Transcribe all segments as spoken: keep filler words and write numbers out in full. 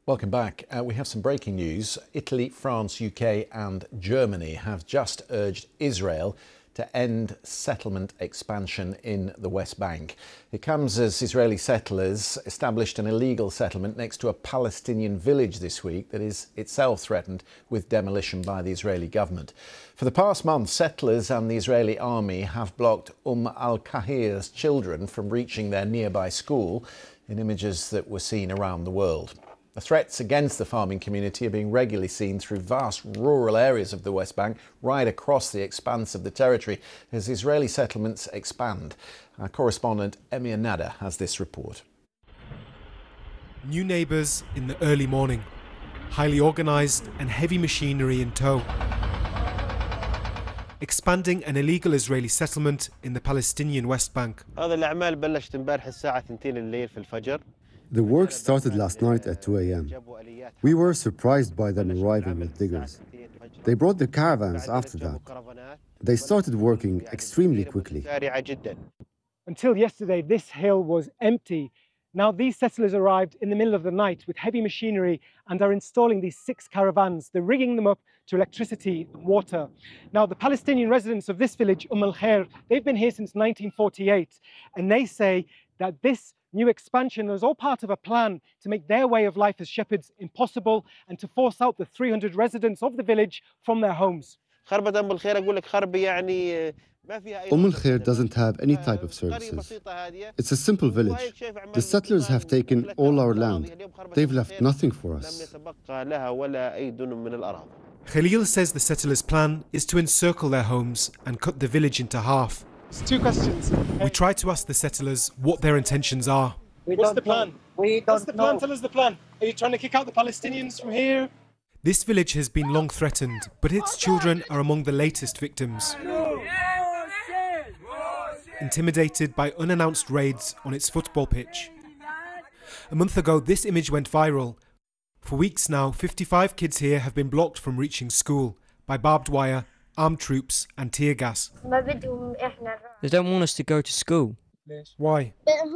Welcome back. Uh, we have some breaking news. Italy, France, U K and Germany have just urged Israel to end settlement expansion in the West Bank. It comes as Israeli settlers established an illegal settlement next to a Palestinian village this week that is itself threatened with demolition by the Israeli government. For the past month, settlers and the Israeli army have blocked Umm al-Qahir's children from reaching their nearby school in images that were seen around the world. The threats against the farming community are being regularly seen through vast rural areas of the West Bank, right across the expanse of the territory, as Israeli settlements expand. Our correspondent Emir Nada has this report. New neighbours in the early morning, highly organised and heavy machinery in tow. Expanding an illegal Israeli settlement in the Palestinian West Bank. The work started last night at two a m We were surprised by them arriving with diggers. They brought the caravans after that. They started working extremely quickly. Until yesterday, this hill was empty. Now these settlers arrived in the middle of the night with heavy machinery and are installing these six caravans. They're rigging them up to electricity and water. Now the Palestinian residents of this village, Umm al-Khair, they've been here since nineteen forty-eight, and they say that this new expansion is all part of a plan to make their way of life as shepherds impossible and to force out the three hundred residents of the village from their homes. Umm al-Khair doesn't have any type of services. It's a simple village. The settlers have taken all our land. They've left nothing for us. Khalil says the settlers' plan is to encircle their homes and cut the village into half. It's two questions. We try to ask the settlers what their intentions are. We What's the plan? We What's the plan? Know. Tell us the plan. Are you trying to kick out the Palestinians from here? This village has been long threatened, but its children are among the latest victims. Intimidated by unannounced raids on its football pitch. A month ago, this image went viral. For weeks now, fifty-five kids here have been blocked from reaching school by barbed wire, armed troops and tear gas. They don't want us to go to school. Why?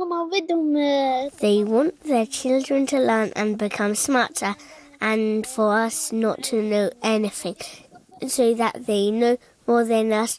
They want their children to learn and become smarter, and for us not to know anything, so that they know more than us.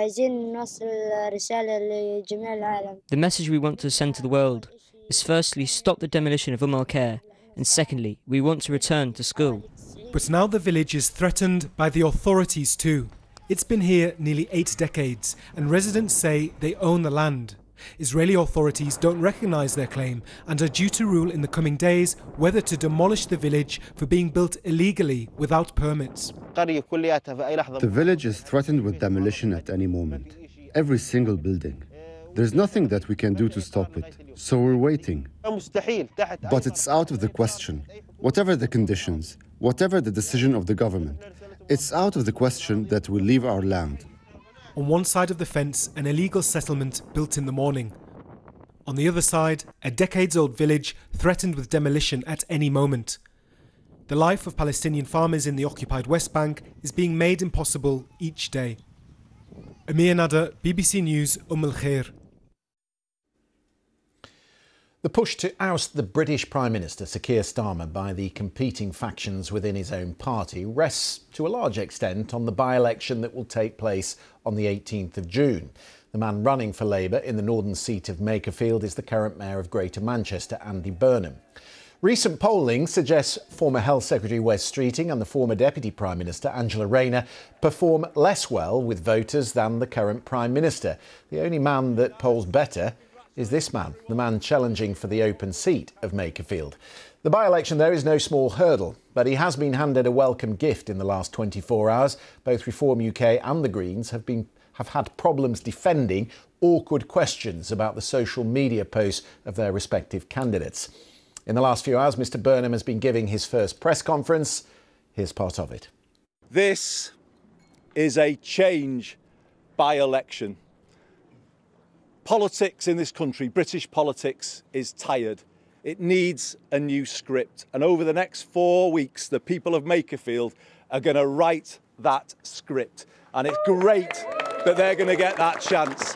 The message we want to send to the world is firstly, stop the demolition of Umm al-Khair, and secondly, we want to return to school. But now the village is threatened by the authorities too. It's been here nearly eight decades, and residents say they own the land. Israeli authorities don't recognise their claim and are due to rule in the coming days whether to demolish the village for being built illegally without permits. The village is threatened with demolition at any moment. Every single building. There's nothing that we can do to stop it, so we're waiting. But it's out of the question. Whatever the conditions, whatever the decision of the government, it's out of the question that we leave our land. On one side of the fence, an illegal settlement built in the morning. On the other side, a decades-old village threatened with demolition at any moment. The life of Palestinian farmers in the occupied West Bank is being made impossible each day. Emir Nada, B B C News, Umm al-Khair. The push to oust the British Prime Minister, Sir Keir Starmer, by the competing factions within his own party rests to a large extent on the by-election that will take place on the eighteenth of June. The man running for Labour in the northern seat of Makerfield is the current Mayor of Greater Manchester, Andy Burnham. Recent polling suggests former Health Secretary Wes Streeting and the former Deputy Prime Minister, Angela Rayner, perform less well with voters than the current Prime Minister. The only man that polls better is this man, the man challenging for the open seat of Makerfield. The by-election there is no small hurdle, but he has been handed a welcome gift in the last twenty-four hours. Both Reform U K and the Greens have been have had problems defending awkward questions about the social media posts of their respective candidates. In the last few hours, Mr Burnham has been giving his first press conference. Here's part of it. This is a change by-election. Politics in this country, British politics, is tired. It needs a new script. And over the next four weeks, the people of Makerfield are going to write that script. And it's great that they're going to get that chance.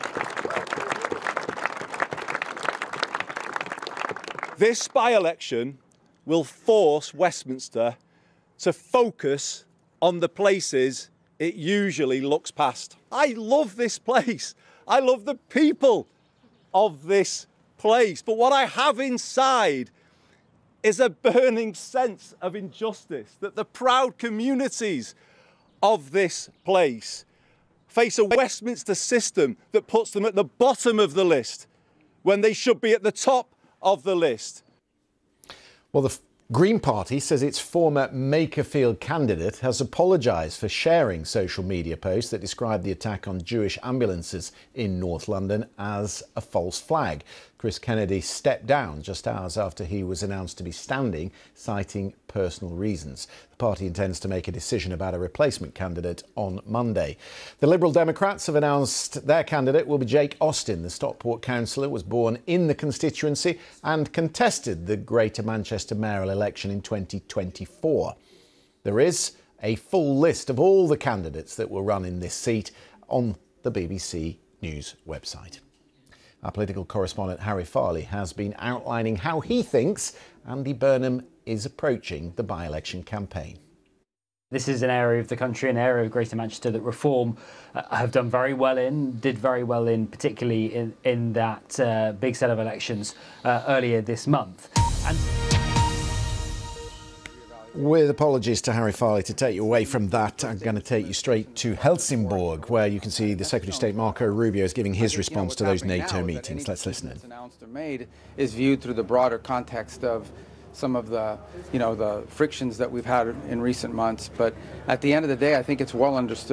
This by-election will force Westminster to focus on the places it usually looks past. I love this place. I love the people of this place. But what I have inside is a burning sense of injustice, that the proud communities of this place face a Westminster system that puts them at the bottom of the list when they should be at the top of the list. Well, the Green Party says its former Makerfield candidate has apologised for sharing social media posts that describe the attack on Jewish ambulances in North London as a false flag. Chris Kennedy stepped down just hours after he was announced to be standing, citing personal reasons. The party intends to make a decision about a replacement candidate on Monday. The Liberal Democrats have announced their candidate will be Jake Austin. The Stockport councillor was born in the constituency and contested the Greater Manchester mayoral election in twenty twenty-four. There is a full list of all the candidates that will run in this seat on the B B C News website. Our political correspondent Harry Farley has been outlining how he thinks Andy Burnham is approaching the by-election campaign. This is an area of the country, an area of Greater Manchester that Reform uh, have done very well in, did very well in, particularly in, in that uh, big set of elections uh, earlier this month. And with apologies to Harry Farley to take you away from that, I'm going to take you straight to Helsingborg, where you can see the Secretary of State Marco Rubio is giving his response to those NATO meetings. Let's listen in. Announced or made is viewed through the broader context of some of the, you know, the frictions that we've had in recent months. But at the end of the day, I think it's well understood